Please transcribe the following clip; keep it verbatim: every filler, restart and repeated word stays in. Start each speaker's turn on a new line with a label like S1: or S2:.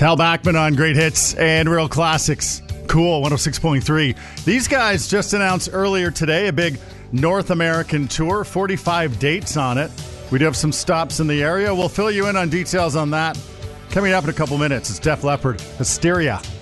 S1: Hal Bachman on Great Hits and Real Classics. Cool, one oh six point three. These guys just announced earlier today a big North American tour, forty-five dates on it. We do have some stops in the area. We'll fill you in on details on that coming up in a couple minutes. It's Def Leppard, Hysteria.